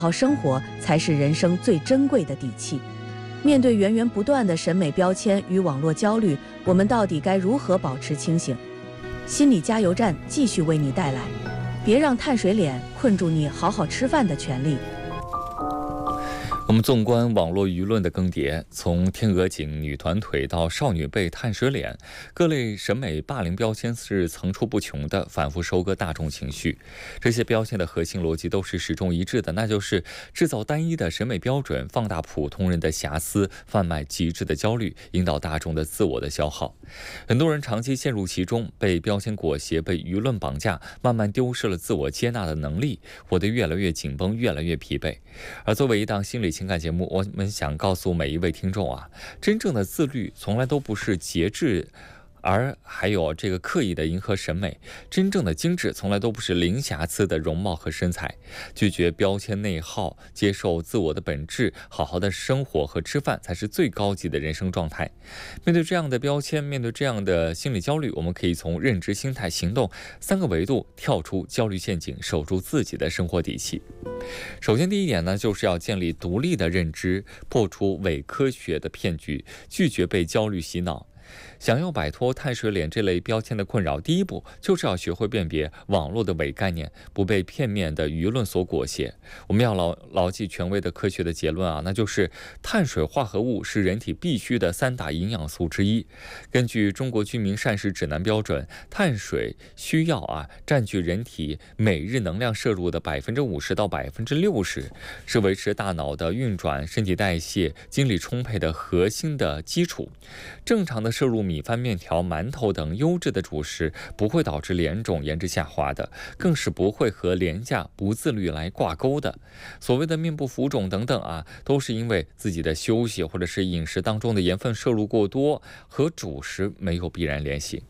好生活才是人生最珍贵的底气。面对源源不断的审美标签与网络焦虑，我们到底该如何保持清醒？心理加油站继续为你带来，别让碳水脸困住你好好吃饭的权利。 我们纵观网络舆论的更迭，从天鹅颈、女团腿到少女背、碳水脸，各类审美霸凌标签是层出不穷的，反复收割大众情绪。这些标签的核心逻辑都是始终一致的，那就是制造单一的审美标准，放大普通人的瑕疵，贩卖极致的焦虑，引导大众的自我的消耗。很多人长期陷入其中，被标签裹挟，被舆论绑架，慢慢丢失了自我接纳的能力，活得越来越紧绷，越来越疲惫。而作为一档心理情感节目，我们想告诉每一位听众啊，真正的自律从来都不是节制，而还有这个刻意的迎合审美，真正的精致从来都不是零瑕疵的容貌和身材。拒绝标签内耗，接受自我的本质，好好的生活和吃饭才是最高级的人生状态。面对这样的标签，面对这样的心理焦虑，我们可以从认知、心态、行动三个维度跳出焦虑陷阱，守住自己的生活底气。首先第一点呢，就是要建立独立的认知，破除伪科学的骗局，拒绝被焦虑洗脑。想要摆脱碳水脸这类标签的困扰，第一步就是要学会辨别网络的伪概念，不被片面的舆论所裹挟。我们要牢记权威的科学的结论啊，那就是碳水化合物是人体必需的3大营养素之一。根据中国居民膳食指南标准，碳水需要占据人体每日能量摄入的50%到60%，是维持大脑的运转、身体代谢、精力充沛的核心的基础。正常的摄入米饭、面条、馒头等优质的主食，不会导致脸肿、颜值下滑的，更是不会和廉价、不自律来挂钩的。所谓的面部浮肿等等都是因为自己的休息或者是饮食当中的盐分摄入过多，和主食没有必然联系。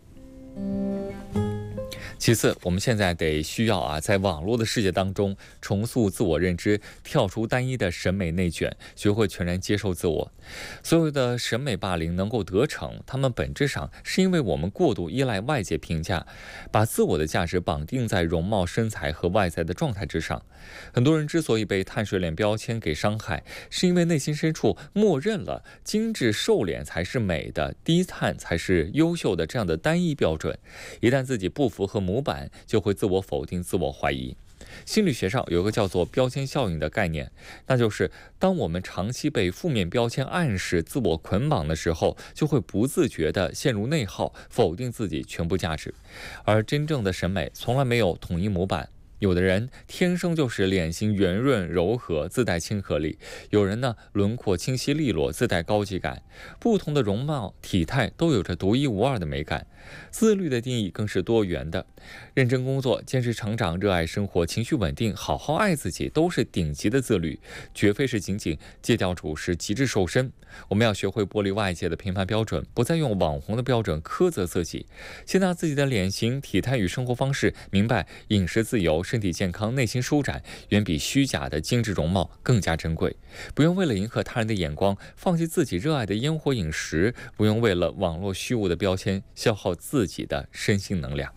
其次，我们现在需要在网络的世界当中重塑自我认知，跳出单一的审美内卷，学会全然接受自我。所有的审美霸凌能够得逞，它们本质上是因为我们过度依赖外界评价，把自我的价值绑定在容貌、身材和外在的状态之上。很多人之所以被碳水脸标签给伤害，是因为内心深处默认了精致瘦脸才是美的，低碳才是优秀的这样的单一标准。一旦自己不符合模板，就会自我否定、自我怀疑。心理学上有个叫做标签效应的概念，那就是当我们长期被负面标签暗示、自我捆绑的时候，就会不自觉地陷入内耗，否定自己全部价值。而真正的审美从来没有统一模板，有的人天生就是脸型圆润柔和，自带亲和力；有人呢轮廓清晰利落，自带高级感。不同的容貌体态都有着独一无二的美感。自律的定义更是多元的，认真工作、坚持成长、热爱生活、情绪稳定、好好爱自己，都是顶级的自律，绝非是仅仅戒掉主食、极致瘦身。我们要学会剥离外界的评判标准，不再用网红的标准苛责自己，接纳自己的脸型、体态与生活方式，明白饮食自由、身体健康、内心舒展，远比虚假的精致容貌更加珍贵。不用为了迎合他人的眼光，放弃自己热爱的烟火饮食；不用为了网络虚无的标签，消耗自己的身心能量。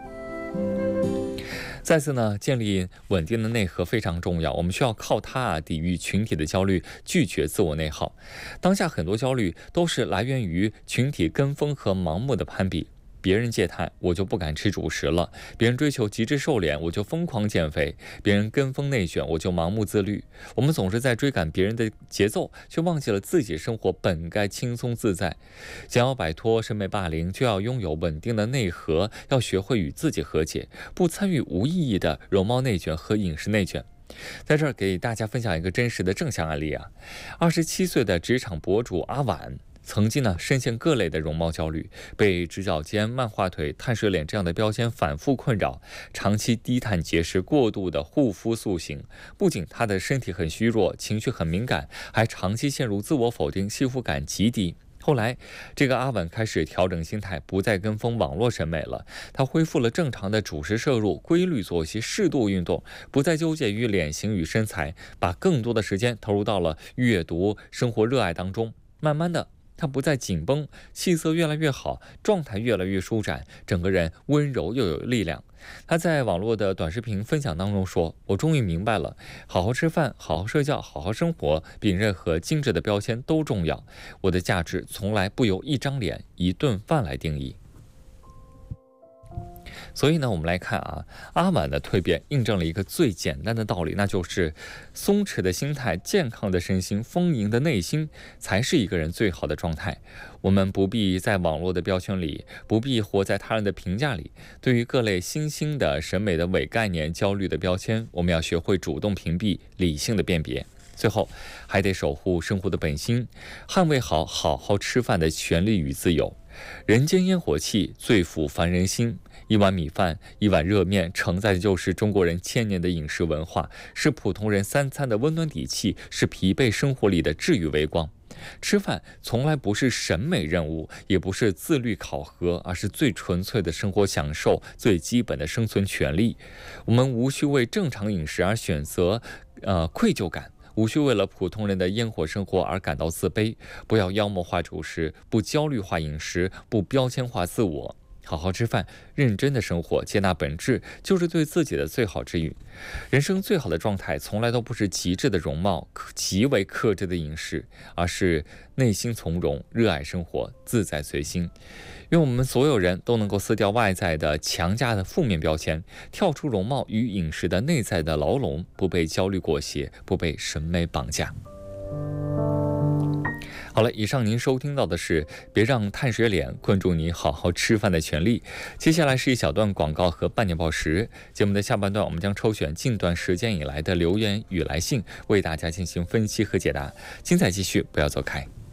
再次呢，建立稳定的内核非常重要，我们需要靠它抵御群体的焦虑，拒绝自我内耗。当下很多焦虑都是来源于群体跟风和盲目的攀比。别人戒碳，我就不敢吃主食了；别人追求极致瘦脸，我就疯狂减肥；别人跟风内卷，我就盲目自律。我们总是在追赶别人的节奏，却忘记了自己生活本该轻松自在。想要摆脱审美霸凌，就要拥有稳定的内核，要学会与自己和解，不参与无意义的容貌内卷和饮食内卷。在这儿给大家分享一个真实的正向案例27岁的职场博主阿婉，曾经呢深陷各类的容貌焦虑，被直角肩、漫画腿、碳水脸这样的标签反复困扰，长期低碳节食、过度的护肤塑形，不仅他的身体很虚弱，情绪很敏感，还长期陷入自我否定，幸福感极低。后来，这个阿婉开始调整心态，不再跟风网络审美了。她恢复了正常的主食摄入、规律作息、适度运动，不再纠结于脸型与身材，把更多的时间投入到了阅读、生活热爱当中。慢慢的， 他不再紧绷，气色越来越好，状态越来越舒展，整个人温柔又有力量。他在网络的短视频分享当中说：“我终于明白了，好好吃饭，好好睡觉，好好生活，比任何精致的标签都重要。我的价值从来不由一张脸、一顿饭来定义。”所以呢，我们来看阿满的蜕变印证了一个最简单的道理，那就是松弛的心态、健康的身心、丰盈的内心，才是一个人最好的状态。我们不必在网络的标签里，不必活在他人的评价里。对于各类新兴的审美的伪概念、焦虑的标签，我们要学会主动屏蔽，理性的辨别。最后，还得守护生活的本心，捍卫好好吃饭的权利与自由。人间烟火气，最抚凡人心。一碗米饭，一碗热面，承载的就是中国人千年的饮食文化，是普通人三餐的温暖底气，是疲惫生活里的治愈微光。吃饭从来不是审美任务，也不是自律考核，而是最纯粹的生活享受，最基本的生存权利。我们无需为正常饮食而选择愧疚感，无需为了普通人的烟火生活而感到自卑。不要妖魔化主食，不焦虑化饮食，不标签化自我。好好吃饭，认真的生活，接纳本质，就是对自己的最好治愈。人生最好的状态，从来都不是极致的容貌、极为克制的饮食，而是内心从容，热爱生活，自在随心。愿我们所有人都能够撕掉外在的强加的负面标签，跳出容貌与饮食的内在的牢笼，不被焦虑裹挟，不被审美绑架。好了，以上您收听到的是别让碳水脸困住你好好吃饭的权利。接下来是一小段广告和半年报时。节目的下半段，我们将抽选近段时间以来的留言与来信，为大家进行分析和解答。精彩继续，不要走开。